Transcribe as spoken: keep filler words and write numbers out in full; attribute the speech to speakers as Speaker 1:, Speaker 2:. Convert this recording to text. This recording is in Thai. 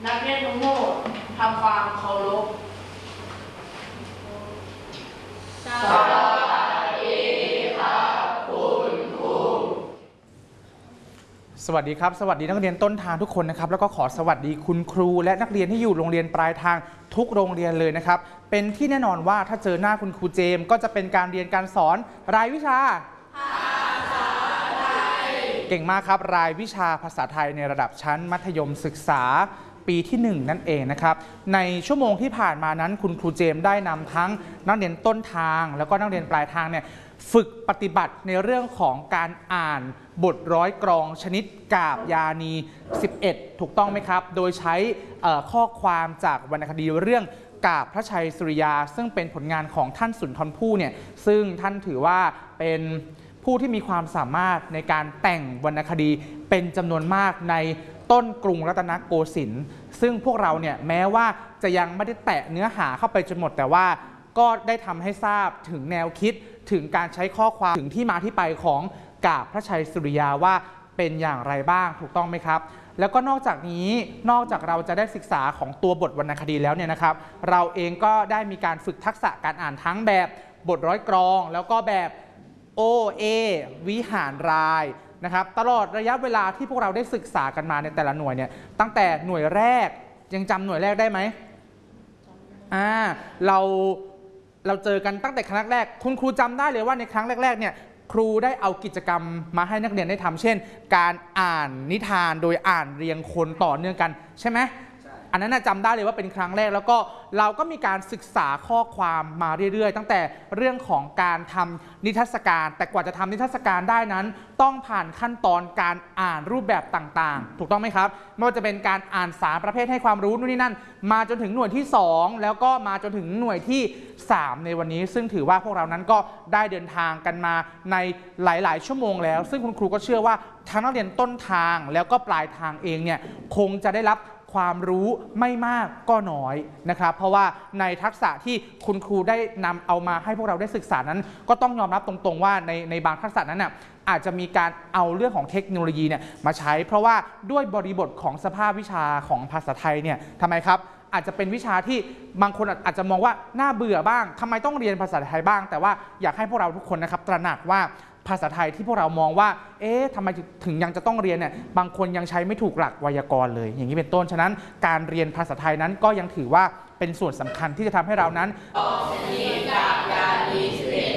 Speaker 1: นักเรียนทั้งหมดทำความเคารพสวัสดีครับคุณครู
Speaker 2: สวัสดีครับสวัสดีนักเรียนต้นทางทุกคนนะครับแล้วก็ขอสวัสดีคุณครูและนักเรียนที่อยู่โรงเรียนปลายทางทุกโรงเรียนเลยนะครับเป็นที่แน่นอนว่าถ้าเจอหน้าคุณครูเจมส์ก็จะเป็นการเรียนการสอนรายวิชาภาษาไทยเก่งมากครับรายวิชาภาษาไทยในระดับชั้นมัธยมศึกษาปีที่หนึ่งนั่นเองนะครับในชั่วโมงที่ผ่านมานั้นคุณครูเจมส์ได้นำทั้งนักเรียนต้นทางแล้วก็นักเรียนปลายทางเนี่ยฝึกปฏิบัติในเรื่องของการอ่านบทร้อยกรองชนิดกาบยานีสิบเอ็ดถูกต้องไหมครับโดยใช้ข้อความจากวรรณคดีเรื่องกาบพระชัยสุริยาซึ่งเป็นผลงานของท่านสุนทรภู่เนี่ยซึ่งท่านถือว่าเป็นผู้ที่มีความสามารถในการแต่งวรรณคดีเป็นจำนวนมากในต้นกรุงรัตนโกสินทร์ซึ่งพวกเราเนี่ยแม้ว่าจะยังไม่ได้แตะเนื้อหาเข้าไปจนหมดแต่ว่าก็ได้ทำให้ทราบถึงแนวคิดถึงการใช้ข้อความถึงที่มาที่ไปของกาบพระชัยสุริยาว่าเป็นอย่างไรบ้างถูกต้องไหมครับแล้วก็นอกจากนี้นอกจากเราจะได้ศึกษาของตัวบทวรรณคดีแล้วเนี่ยนะครับเราเองก็ได้มีการฝึกทักษะการอ่านทั้งแบบบทร้อยกรองแล้วก็แบบโอเอวิหารรายนะครับตลอดระยะเวลาที่พวกเราได้ศึกษากันมาในแต่ละหน่วยเนี่ยตั้งแต่หน่วยแรกยังจำหน่วยแรกได้ไหมอ่าเราเราเจอกันตั้งแต่ครั้งแรกคุณครูจำได้เลยว่าในครั้งแรกๆเนี่ยครูได้เอากิจกรรมมาให้นักเรียนได้ทำเช่นการอ่านนิทานโดยอ่านเรียงคนต่อเนื่องกันใช่ไหมอันนั้นจำได้เลยว่าเป็นครั้งแรกแล้วก็เราก็มีการศึกษาข้อความมาเรื่อยๆตั้งแต่เรื่องของการทำนิทรรศการแต่กว่าจะทำนิทรรศการได้นั้นต้องผ่านขั้นตอนการอ่านรูปแบบต่างๆถูกต้องไหมครับไม่ว่าจะเป็นการอ่านสามประเภทให้ความรู้นู่นนี่นั่นมาจนถึงหน่วยที่สองแล้วก็มาจนถึงหน่วยที่สามในวันนี้ซึ่งถือว่าพวกเรานั้นก็ได้เดินทางกันมาในหลายๆชั่วโมงแล้วซึ่งคุณครูก็เชื่อว่าทั้งนักเรียนต้นทางแล้วก็ปลายทางเองเนี่ยคงจะได้รับความรู้ไม่มากก็น้อยนะครับเพราะว่าในทักษะที่คุณครูได้นำเอามาให้พวกเราได้ศึกษานั้นก็ต้องยอมรับตรงๆว่าในในบางทักษะนั้นน่ะอาจจะมีการเอาเรื่องของเทคโนโลยีเนี่ยมาใช้เพราะว่าด้วยบริบทของสภาพวิชาของภาษาไทยเนี่ยทำไมครับอาจจะเป็นวิชาที่บางคนอาจจะมองว่าน่าเบื่อบ้างทำไมต้องเรียนภาษาไทยบ้างแต่ว่าอยากให้พวกเราทุกคนนะครับตระหนักว่าภาษาไทยที่พวกเรามองว่าเอ๊ะทำไมถึงยังจะต้องเรียนเนี่ยบางคนยังใช้ไม่ถูกหลักไวยากรณ์เลยอย่างนี้เป็นต้นฉะนั้นการเรียนภาษาไทยนั้นก็ยังถือว่าเป็นส่วนสำคัญที่จะทำให้เรานั้น